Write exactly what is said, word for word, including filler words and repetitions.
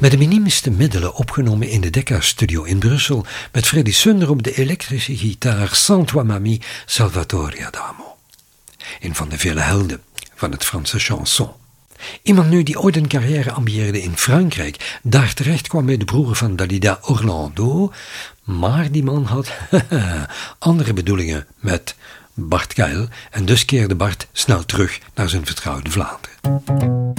Met de minimumste middelen opgenomen in de Decca-studio in Brussel, met Freddy Sunder op de elektrische gitaar Sans toi mamie Salvatore Adamo. Een van de vele helden van het Franse chanson. Iemand nu die ooit een carrière ambieerde in Frankrijk, daar terecht kwam bij de broer van Dalida, Orlando, maar die man had andere bedoelingen met Bart Kuil en dus keerde Bart snel terug naar zijn vertrouwde Vlaanderen.